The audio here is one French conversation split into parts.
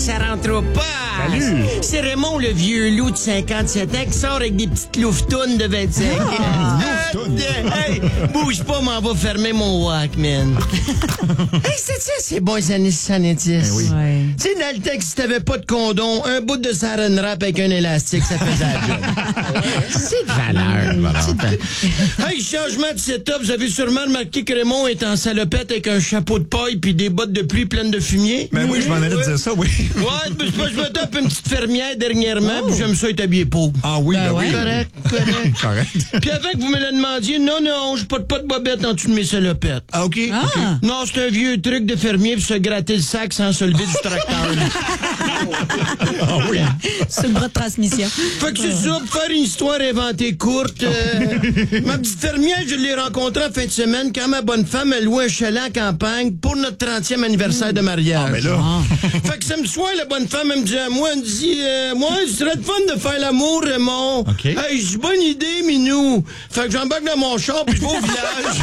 ça rentre au pas. Salut. C'est Raymond, le vieux loup de 57 ans, qui sort avec des petites louftounes de 25 ans. louftounes. Hey, bouge pas, m'en va fermer mon Walkman. Hey, c'est ça, c'est bon, les années 70. Ben oui. Ouais. Tu sais, dans le temps, si t'avais pas de condom, un bout de saran wrap avec un élastique, ça faisait la job. C'est de valeur. Hey, changement de setup. Vous avez sûrement remarqué que Raymond est en salopette avec un chapeau de paille puis des bottes de pluie pleines de fumier. Ben oui, je m'en allais te dire ça, oui. Ouais, mais je me tape une petite fermière dernièrement, puis j'aime ça être habillé pauvre. Ah oui, ben oui. Correct. Correct. Puis avant que vous me le demandiez, non, je porte pas de bobette en dessous de mes salopettes. Ah, OK. Ah. Non, c'est un vieux truc de fermier pour se gratter le sac sans se lever du tracteur. Ah oui. Sur le bras de transmission. Fait que c'est ça, pour faire une histoire inventée courte. Ma petite fermière, je l'ai rencontrée en fin de semaine quand ma bonne femme a loué un chalet en campagne pour notre 30e anniversaire de mariage. Ah, mais là. Fait que samedi soir, la bonne femme, elle me dit à moi, elle me dit, moi, ce serait le fun de faire l'amour, Raymond. OK. Hey, j'ai bonne idée, Minou. Fait que j'embarque dans mon char puis je vais au village.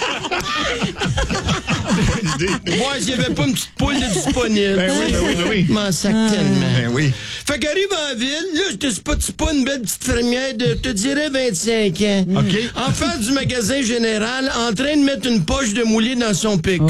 Bonne idée. Voir s'il n'y avait pas une petite poule de disponible. Ben oui. M'en sac tellement. Ben oui. Fait qu'arrive en ville, là, je te spot pas une belle petite fermière de, te dirais, 25 ans. OK. En face du magasin général, en train de mettre une poche de moulée dans son pick-up.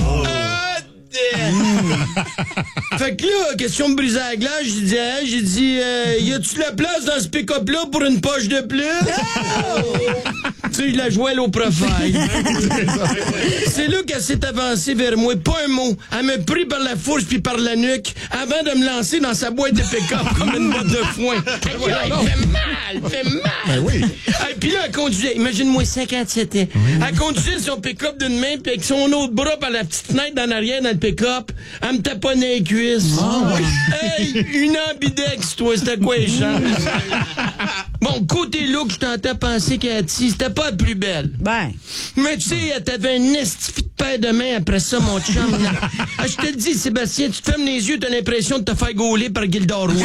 Fait que là, question de briser la glace, j'ai dit, y a-tu la place dans ce pick-up-là pour une poche de plus? Tu sais, je la jouais low profile. C'est là qu'elle s'est avancée vers moi, pas un mot. Elle m'a pris par la fourche puis par la nuque avant de me lancer dans sa boîte de pick-up comme une botte de foin. Elle fait mal. Ben oui. Puis là, elle conduisait, imagine-moi 57 ans. Elle conduisait son pick-up d'une main puis avec son autre bras par la petite fenêtre dans l'arrière dans le pick-up, elle me taponnait les cuisses. Hey, une ambidex, toi, c'était quoi les chances? Bon, côté look, je t'entends penser qu'Ati, c'était pas la plus belle. Ben. Mais tu sais, elle t'avait un estifi de paire de main après ça, mon chum. Ah, je te le dis, Sébastien, tu te fermes les yeux, t'as l'impression de te faire gauler par Gildor Roy.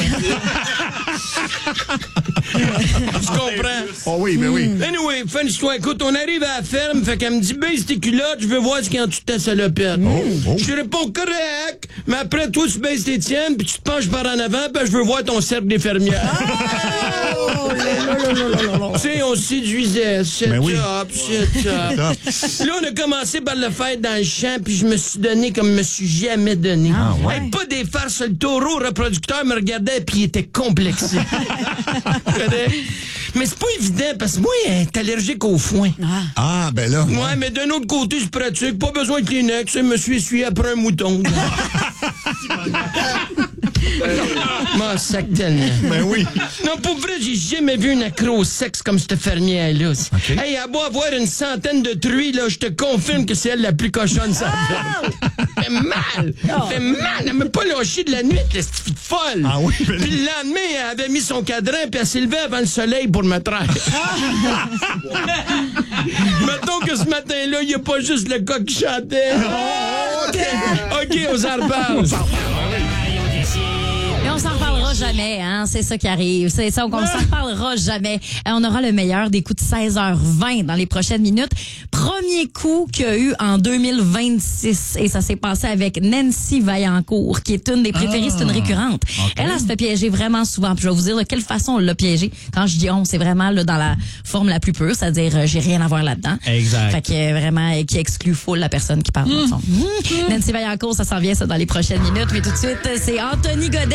Tu comprends? Oh oui, ben oui. Anyway, fin d'histoire. Écoute, on arrive à la ferme, fait qu'elle me dit, baisse tes culottes, je veux voir ce qu'il y a en dessous de ta salopette. Je réponds correct, mais après, toi, tu baisses tes tiennes, puis tu te penches par en avant, puis je veux voir ton cercle des fermières. Tu sais, on se séduisait. C'est Ben oui. top. Là, on a commencé par le faire dans le champ, puis je me suis donné comme je me suis jamais donné. Ah, ouais. Hey, pas des farces, le taureau reproducteur me regardait, puis il était complexé. Mais c'est pas évident, parce que moi, elle est allergique au foin. Ah, ben là. Ouais, mais d'un autre côté, c'est pratique. Pas besoin de Kleenex. Je me suis essuyé après un mouton. M'en sac tellement. Ben oui. Non, pour vrai, j'ai jamais vu une accro au sexe comme cette fermière-là. OK. Hey, à beau avoir une centaine de truies, là, je te confirme que c'est elle la plus cochonne, ça. Fait mal! Fait mal! Elle m'a pas lâché de la nuit, cette petite folle! Ah oui, mais- Puis le lendemain, elle avait mis son cadran, puis elle s'est levée avant le soleil pour me traire. Mettons que ce matin-là, il n'y a pas juste le coq qui chantait. OK, aux arbages. Mais on s'en reparlera jamais, hein. C'est ça qui arrive. C'est ça, on s'en reparlera jamais. On aura le meilleur des coups de 16h20 dans les prochaines minutes. Premier coup qu'il y a eu en 2026. Et ça s'est passé avec Nancy Vaillancourt, qui est une des préférées, c'est une récurrente. Elle se fait piéger vraiment souvent. Puis je vais vous dire de quelle façon on l'a piégée. Quand je dis on, c'est vraiment là, dans la forme la plus pure, c'est-à-dire j'ai rien à voir là-dedans. Exact. Fait que vraiment, qui exclut full la personne qui parle dans le fond. Nancy Vaillancourt, ça s'en vient ça dans les prochaines minutes. Mais tout de suite, c'est Anthony Godet.